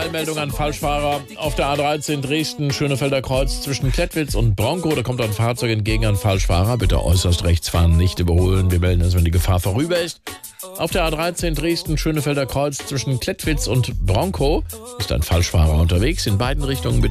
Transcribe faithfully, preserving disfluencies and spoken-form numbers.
Meldung an Falschfahrer. Auf der A dreizehn Dresden-Schönefelder Kreuz zwischen Klettwitz und Bronkow. Da kommt ein Fahrzeug entgegen an Falschfahrer. Bitte äußerst rechts fahren, nicht überholen. Wir melden es, wenn die Gefahr vorüber ist. Auf der A dreizehn Dresden-Schönefelder Kreuz zwischen Klettwitz und Bronkow ist ein Falschfahrer unterwegs. In beiden Richtungen bitte